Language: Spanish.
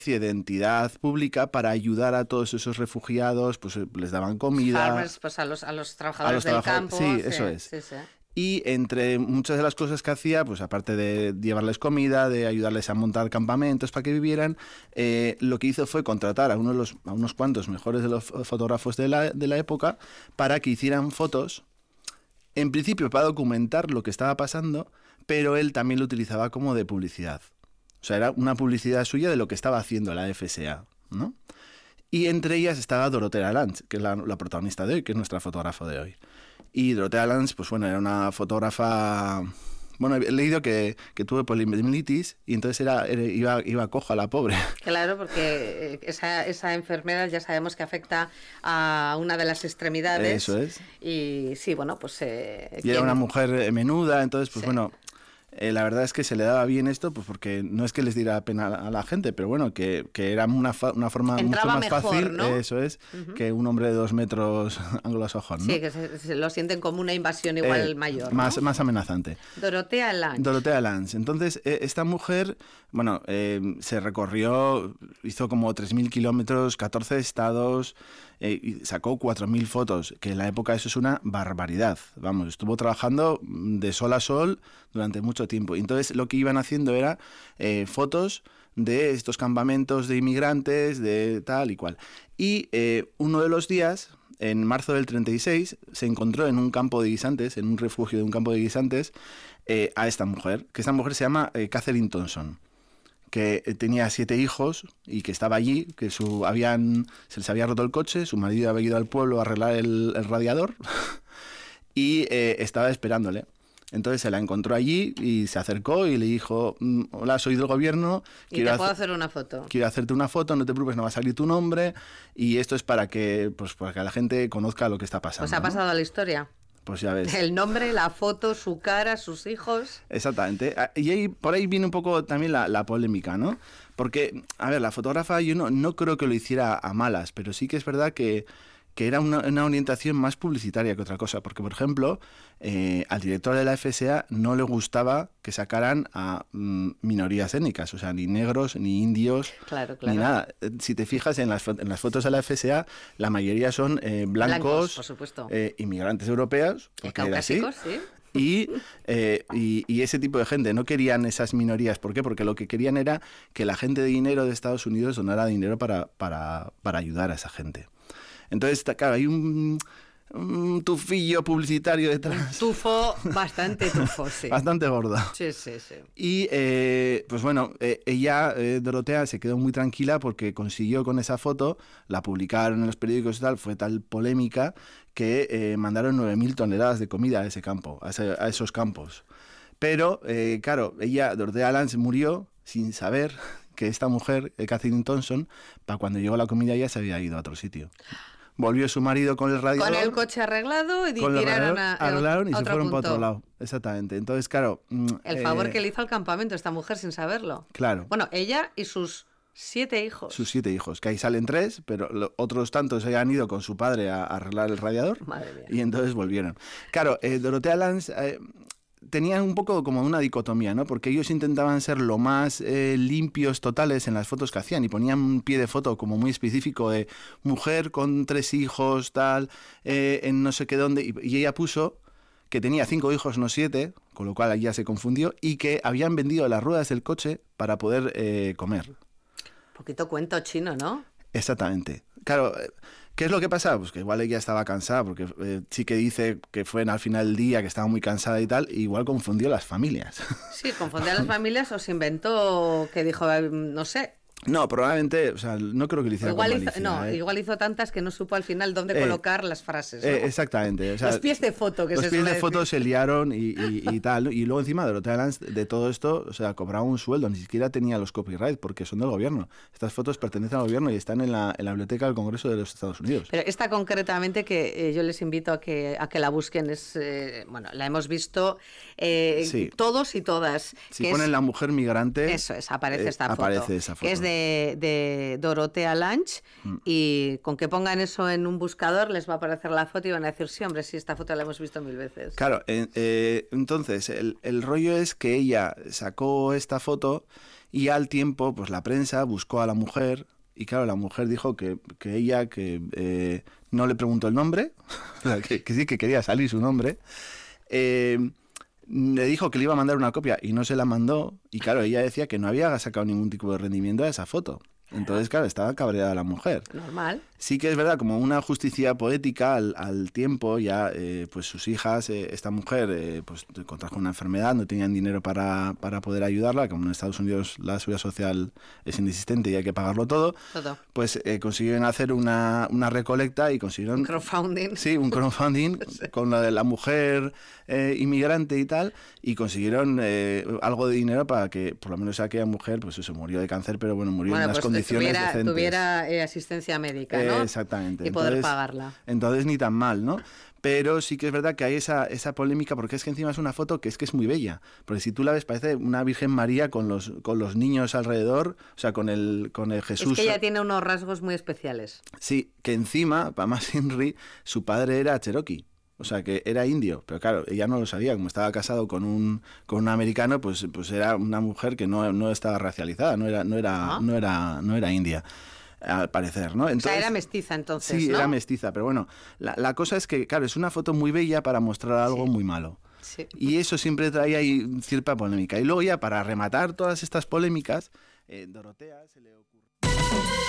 de entidad pública para ayudar a todos esos refugiados, pues les daban comida. Farmers, pues a los trabajadores del campo. Sí, eso es. Sí, sí. Y entre muchas de las cosas que hacía, pues aparte de llevarles comida, de ayudarles a montar campamentos para que vivieran, lo que hizo fue contratar a unos cuantos mejores de los fotógrafos de la época para que hicieran fotos, en principio para documentar lo que estaba pasando, pero él también lo utilizaba como de publicidad. O sea, era una publicidad suya de lo que estaba haciendo la FSA, ¿no? Y entre ellas estaba Dorothea Lange, que es la protagonista de hoy, que es nuestra fotógrafa de hoy. Y Dorothea Lange, pues bueno, era una fotógrafa... Bueno, he leído que tuvo poliomielitis y entonces iba coja la pobre. Claro, porque esa enfermedad ya sabemos que afecta a una de las extremidades. Eso es. Y sí, bueno, pues... y era una mujer menuda, entonces, pues sí. Bueno... la verdad es que se le daba bien esto, pues porque no es que les diera pena a la gente, pero bueno, que era una forma entraba mucho más mejor, fácil, ¿no? Eso es, que un hombre de 2 metros anglosajón, ¿no? Sí, que se lo sienten como una invasión igual mayor, ¿no? Más amenazante. Dorothea Lange. Dorothea Lange. Entonces, esta mujer, bueno, se recorrió, hizo como 3.000 kilómetros, 14 estados, y sacó 4.000 fotos, que en la época eso es una barbaridad. Vamos, estuvo trabajando de sol a sol durante mucho tiempo. Y entonces lo que iban haciendo era fotos de estos campamentos de inmigrantes, de tal y cual. Y uno de los días, en marzo del 36, se encontró en un campo de guisantes, en un refugio de un campo de guisantes, a esta mujer, que esta mujer se llama Catherine Thompson, que tenía 7 hijos y que estaba allí, que se les había roto el coche, su marido había ido al pueblo a arreglar el radiador y estaba esperándole. Entonces se la encontró allí y se acercó y le dijo, hola, soy del gobierno. ¿Y te puedo hacer una foto? Quiero hacerte una foto, no te preocupes, no va a salir tu nombre y esto es para que la gente conozca lo que está pasando. Pues ha pasado a la historia. Pues ya ves. El nombre, la foto, su cara, sus hijos. Exactamente. Y por ahí viene un poco también la polémica, ¿no? Porque, a ver, la fotógrafa yo no creo que lo hiciera a malas, pero sí que es verdad que era una orientación más publicitaria que otra cosa. Porque, por ejemplo, al director de la FSA no le gustaba que sacaran a minorías étnicas, o sea, ni negros, ni indios, claro. ni nada. Si te fijas en las fotos de la FSA, la mayoría son blancos, por supuesto. Inmigrantes europeos, caucásicos, sí. Y ese tipo de gente, no querían esas minorías. ¿Por qué? Porque lo que querían era que la gente de dinero de Estados Unidos donara dinero para ayudar a esa gente. Entonces, claro, hay un tufillo publicitario detrás. Un tufo, bastante tufo, sí. Bastante gordo. Sí. Y, pues bueno, ella, Dorothea, se quedó muy tranquila porque consiguió con esa foto, la publicaron en los periódicos y tal, fue tal polémica que mandaron 9.000 toneladas de comida a ese campo, a esos campos. Pero, claro, Dorothea Lange murió sin saber que esta mujer, Catherine Thompson, para cuando llegó la comida ya se había ido a otro sitio. Volvió su marido con el radiador. Con el coche arreglado y arreglaron y se fueron punto. para otro lado. Exactamente. Entonces, claro... el favor que le hizo al campamento esta mujer sin saberlo. Claro. Bueno, ella y sus 7 hijos. Sus 7 hijos, que ahí salen 3, pero otros tantos se han ido con su padre a arreglar el radiador. Madre mía. Y entonces volvieron. Claro, Dorothea Lange... tenían un poco como una dicotomía, ¿no? Porque ellos intentaban ser lo más limpios totales en las fotos que hacían y ponían un pie de foto como muy específico de mujer con 3 hijos, tal, en no sé qué dónde, y ella puso que tenía 5 hijos, no 7, con lo cual ella se confundió, y que habían vendido las ruedas del coche para poder comer. Poquito cuento chino, ¿no? Exactamente. Claro, ¿qué es lo que pasa? Pues que igual ella estaba cansada, porque sí que dice que fue al final del día, que estaba muy cansada y tal, y igual confundió las familias. Sí, confundió a las familias o se inventó que dijo, no sé. No, probablemente, o sea, no creo que lo hiciera igual con malicia, igual hizo tantas que no supo al final dónde colocar las frases, ¿no? Exactamente. O sea, los pies de foto que los se pies suele de foto decir. se liaron y tal. Y luego encima Dorothea Lange de todo esto, o sea, cobraba un sueldo, ni siquiera tenía los copyright porque son del gobierno. Estas fotos pertenecen al gobierno y están en la biblioteca del Congreso de los Estados Unidos. Pero esta concretamente que yo les invito a que la busquen es, bueno, la hemos visto sí. todos y todas. Si ponen la mujer migrante, eso es, aparece esta foto. Aparece esa foto. Que es de Dorothea Lange y con que pongan eso en un buscador les va a aparecer la foto y van a decir, sí, hombre, sí, esta foto la hemos visto 1000 veces. Claro, entonces el rollo es que ella sacó esta foto Y al tiempo, pues la prensa buscó a la mujer y claro, la mujer dijo que ella no le preguntó el nombre, o sea, que sí que quería salir su nombre. Le dijo que le iba a mandar una copia y no se la mandó. Y claro, ella decía que no había sacado ningún tipo de rendimiento a esa foto. Entonces, claro, estaba cabreada la mujer. Normal. Sí que es verdad, como una justicia poética al tiempo, ya pues sus hijas, esta mujer pues contrajo una enfermedad, no tenían dinero para poder ayudarla, como en Estados Unidos la seguridad social es inexistente y hay que pagarlo todo. Pues consiguieron hacer una recolecta y consiguieron... Un crowdfunding. Sí, un crowdfunding sí. Con la de la mujer inmigrante y tal, y consiguieron algo de dinero para que por lo menos aquella mujer, pues eso, murió de cáncer, pero bueno, murió en unas condiciones decentes. Tuviera asistencia médica, ¿no? Exactamente. Y poder pagarla. Entonces ni tan mal, ¿no? Pero sí que es verdad que hay esa polémica porque es que encima es una foto que es muy bella. Porque si tú la ves parece una Virgen María con los niños alrededor, o sea, con el Jesús. Es que ella tiene unos rasgos muy especiales. Sí, que encima, para más Henry, su padre era cherokee. O sea, que era indio, pero claro, ella no lo sabía, como estaba casado con un americano, pues era una mujer que no estaba racializada, no era india, al parecer, ¿no? Entonces, o sea, era mestiza entonces, sí, ¿no? Era mestiza, pero bueno, la cosa es que, claro, es una foto muy bella para mostrar algo muy malo. Sí. Y eso siempre trae ahí cierta polémica. Y luego ya, para rematar todas estas polémicas, Dorotea se le ocurre...